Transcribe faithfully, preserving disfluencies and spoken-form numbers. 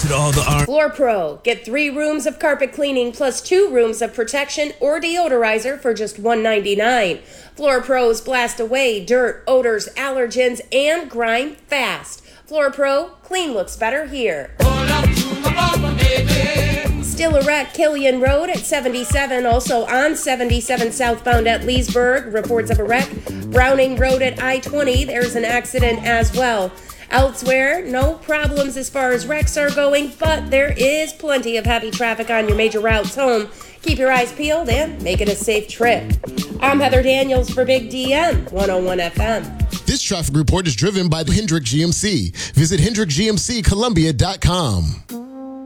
Listen to all the R. Floor Pro. Get three rooms of carpet cleaning plus two rooms of protection or deodorizer for just one dollar and ninety-nine cents. Floor Pros blast away dirt, odors, allergens, and grime fast. Floor Pro, clean looks better here. Still erect Killian Road at seventy-seven, also on seventy-seven southbound at Leesburg, reports of a wreck. Browning Road at I twenty, there's an accident as well. Elsewhere, no problems as far as wrecks are going, but there is plenty of heavy traffic on your major routes home. Keep your eyes peeled and make it a safe trip. I'm Heather Daniels for Big D M one oh one F M. This traffic report is driven by the Hendrick G M C. Visit hendrick g m c columbia dot com.